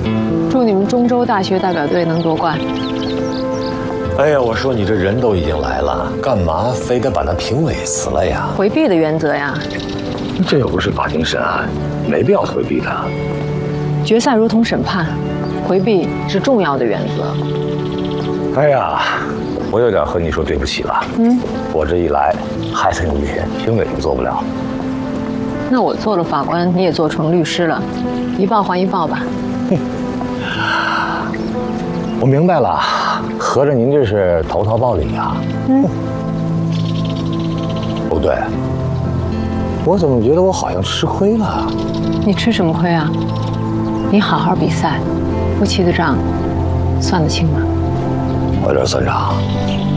祝你们中州大学代表队能夺冠。 哎呀，我说你这人都已经来了，干嘛非得把那评委辞了呀？ 回避的原则呀。 这又不是法庭审案，没必要回避的。 决赛如同审判，回避是重要的原则。 哎呀，我有点和你说对不起了。我这一来，还是有一些评委都做不了。 那我做了法官，你也做成律师了，一报还一报吧。 我明白了，合着您这是投桃报李啊？不对，我怎么觉得我好像吃亏了？ 你吃什么亏啊？你好好比赛，夫妻的账算得清吗？ 我这算账。